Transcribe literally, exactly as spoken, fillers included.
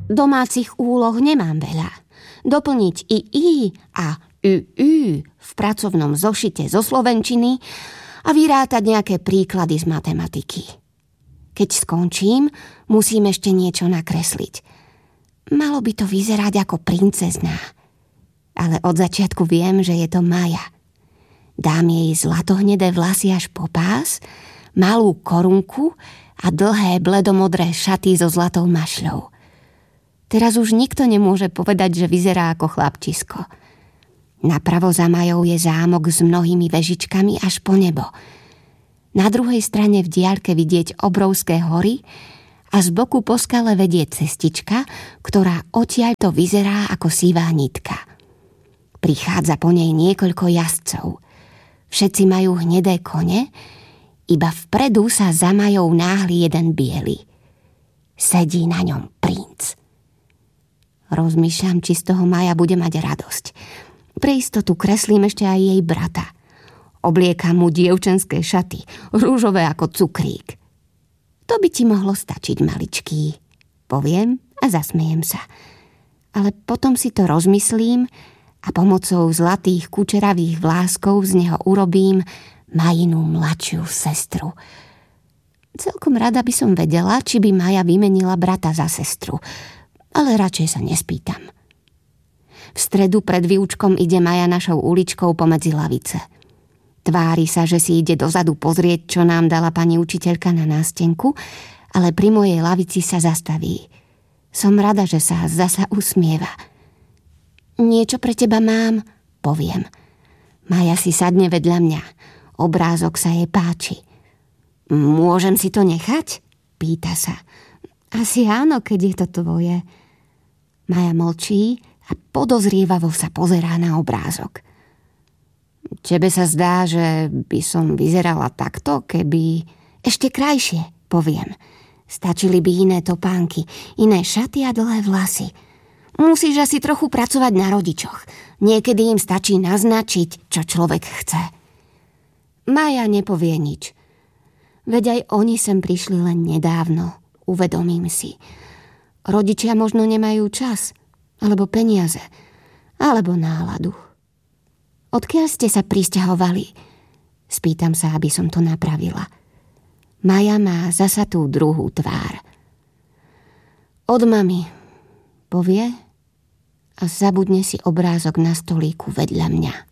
Domácich úloh nemám veľa. Doplniť i i a ü ü v pracovnom zošite zo slovenčiny a vyrátať nejaké príklady z matematiky. Keď skončím, musím ešte niečo nakresliť. Malo by to vyzerať ako princezná. Ale od začiatku viem, že je to Maja. Dám jej zlatohnedé vlasy až po pás, malú korunku a dlhé bledomodré šaty so zlatou mašľou. Teraz už nikto nemôže povedať, že vyzerá ako chlapčisko. Napravo za Majou je zámok s mnohými vežičkami až po nebo. Na druhej strane v diaľke vidieť obrovské hory a z boku po skale vedie cestička, ktorá odtiaľto vyzerá ako sivá nitka. Prichádza po nej niekoľko jazdcov. Všetci majú hnedé kone, iba vpredu sa za Majou náhli jeden biely. Sedí na ňom princ. Rozmýšľam, či z toho Maja bude mať radosť. Pre istotu kreslím ešte aj jej brata. Obliekam mu dievčenské šaty, rúžové ako cukrík. To by ti mohlo stačiť, maličký. Poviem a zasmejem sa. Ale potom si to rozmyslím a pomocou zlatých kučeravých vláskov z neho urobím Majinu mladšiu sestru. Celkom rada by som vedela, či by Maja vymenila brata za sestru, ale radšej sa nespýtam. V stredu pred výučkom ide Maja našou uličkou pomedzi lavice. Tvári sa, že si ide dozadu pozrieť, čo nám dala pani učiteľka na nástenku, ale pri mojej lavici sa zastaví. Som rada, že sa zasa usmieva. Niečo pre teba mám, poviem. Maja si sadne vedľa mňa. Obrázok sa jej páči. Môžem si to nechať? Pýta sa. Asi áno, keď je to tvoje. Maja mlčí a podozrievavo sa pozerá na obrázok. Tebe sa zdá, že by som vyzerala takto, keby... Ešte krajšie, poviem. Stačili by iné topánky, iné šaty a dlhé vlasy. Musíš asi trochu pracovať na rodičoch. Niekedy im stačí naznačiť, čo človek chce. Maja nepovie nič. Veď aj oni sem prišli len nedávno. Uvedomím si. Rodičia možno nemajú čas, alebo peniaze, alebo náladu. Odkiaľ ste sa prisťahovali? Spýtam sa, aby som to napravila. Maja má zasa tú druhú tvár. Od mami, povie a zabudne si obrázok na stolíku vedľa mňa.